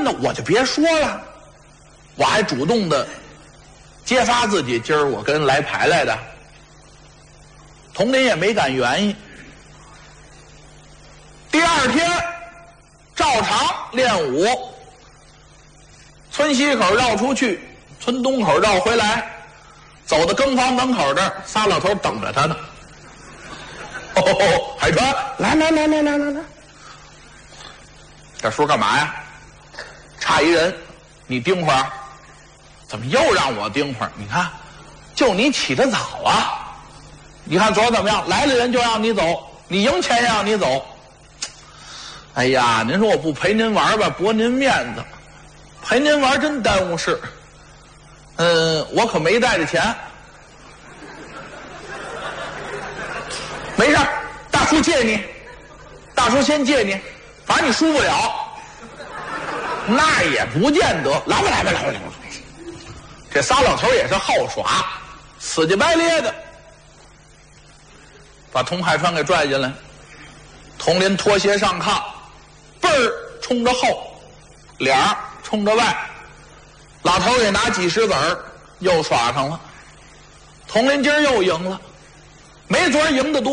的我就别说了，我还主动的揭发自己，今儿我跟人来牌来的。佟林也没敢原因。第二天照常练武，村西口绕出去，村东口绕回来，走到更房门口这儿，仨老头等着他呢。海川，来，这叔干嘛呀？差一人，你盯会儿。怎么又让我盯会儿？你看，就你起得早啊！你看昨儿怎么样？来了人就让你走，你赢钱也让你走。哎呀，您说我不陪您玩吧，驳您面子；陪您玩真耽误事。我可没带着钱。没事，大叔借你，大叔先借你，反正你输不了。那也不见得。来吧。这仨老头也是好耍，死乞白咧的，把佟海川给拽进来。佟林脱鞋上炕，背儿冲着后，脸儿冲着外，老头也拿几十子儿又耍上了。佟林今儿又赢了，没昨儿赢得多。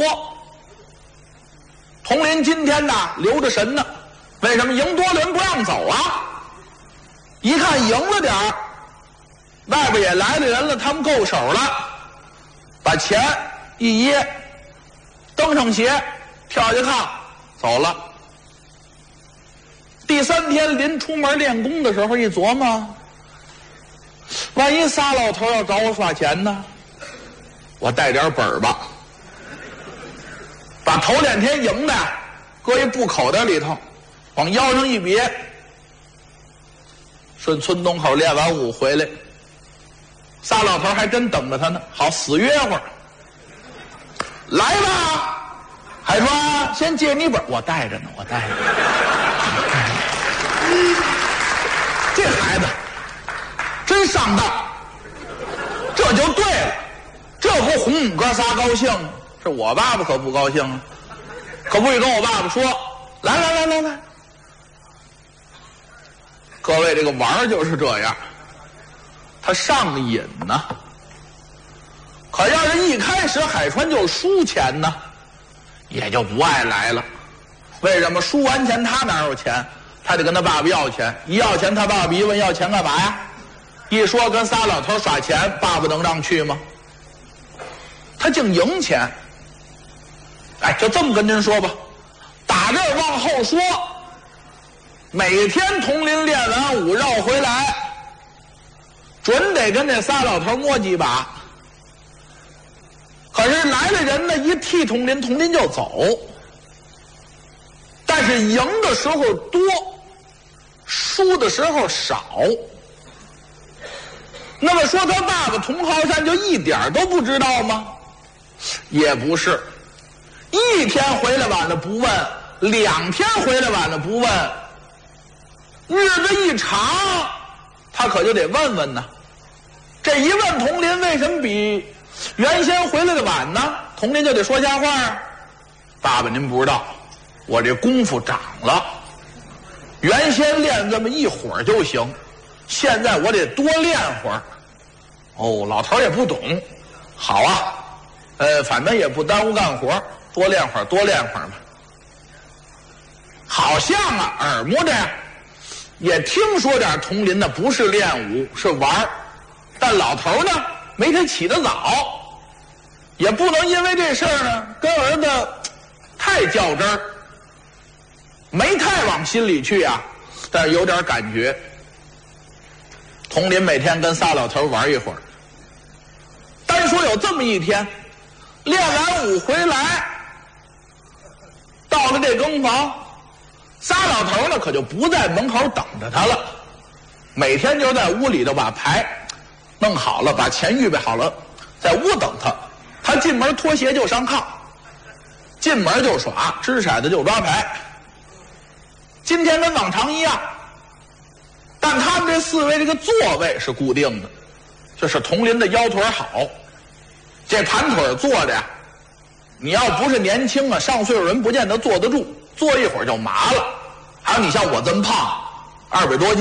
佟林今天呢留着神呢，为什么？赢多轮不让走啊！一看赢了点儿，外边也来了人了，他们够手了，把钱一掖，蹬上鞋，跳下炕走了。第三天临出门练功的时候一琢磨，万一仨老头要找我耍钱呢，我带点本儿吧，把头2天赢的搁一布口袋里头，往腰上一别，顺村东口练完武回来，仨老头还真等着他呢，好死约会儿。来吧，海川，先借你本，我带着呢，我带着呢。这孩子真上当，这就对了，这不哄我们哥仨高兴吗？是我爸爸可不高兴啊，可不许跟我爸爸说，来。各位，这个玩就是这样，他上瘾呢。可要是一开始海川就输钱呢，也就不爱来了。为什么？输完钱他哪有钱？他得跟他爸爸要钱，一要钱他爸爸一问要钱干嘛呀？一说跟仨老头耍钱，爸爸能让去吗？他净赢钱。哎，就这么跟您说吧，打这儿往后说，每天佟林练完武绕回来，准得跟这仨老头摸几把。可是来了人呢，一替佟林，佟林就走。但是赢的时候多，输的时候少。那么说他爸爸佟浩山就一点都不知道吗？也不是，一天回来晚了不问，2天回来晚了不问，日子一长，他可就得问问呢。这一问佟林为什么比原先回来的晚呢？佟林就得说瞎话啊。爸爸您不知道，我这功夫长了，原先练这么一会儿就行，现在我得多练会儿。哦，老头也不懂，好啊，反正也不耽误干活，多练会儿吧。好像啊，耳目着也听说点佟林呢，不是练武是玩，但老头呢没他起得早，也不能因为这事儿呢跟儿子太较真儿，没太往心里去啊，但是有点感觉。佟林每天跟仨老头玩一会儿，单说有这么一天，练完武回来，到了这更房，仨老头呢可就不在门口等着他了，每天就在屋里头把牌弄好了，把钱预备好了，在屋等他。他进门脱鞋就上炕，进门就耍，掷骰子就抓牌。今天跟往常一样，但他们这4位这个座位是固定的，就是佟林的腰腿好，这盘腿坐着呀，你要不是年轻啊，上岁数人不见得坐得住，坐一会儿就麻了。还有你像我这么胖，200多斤。